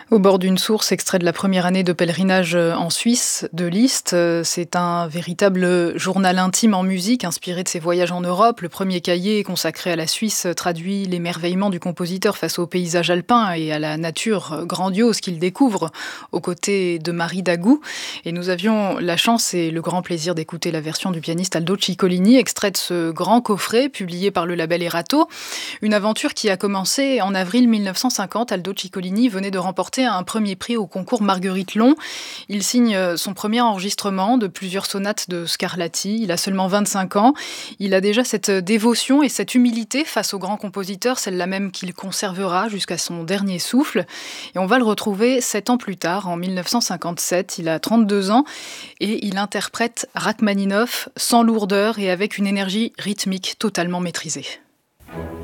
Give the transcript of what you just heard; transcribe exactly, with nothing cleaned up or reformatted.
Au bord d'une source, extrait de la première année de pèlerinage en Suisse de Liszt. C'est un véritable journal intime en musique, inspiré de ses voyages en Europe. Le premier cahier consacré à la Suisse traduit l'émerveillement du compositeur face au paysage alpin et à la nature grandiose qu'il découvre aux côtés de Marie Dagou. Et nous avions la chance et le grand plaisir d'écouter la version du pianiste Aldo Ciccolini, extrait de ce grand coffret publié par le label Erato. Une aventure qui a commencé en avril mille neuf cent cinquante. Aldo Ciccolini venait de remporter un premier prix au concours Marguerite Long. Il signe son premier enregistrement de plusieurs sonates de Scarlatti. Il a seulement vingt-cinq ans. Il a déjà cette dévotion et cette humilité face au grand compositeur, celle-là même qu'il conservera jusqu'à son dernier souffle. Et on va le retrouver sept ans plus tard, en mille neuf cent cinquante-sept. Il a trente-deux ans et il interprète Rachmaninoff sans lourdeur et avec une énergie rythmique totalement maîtrisée.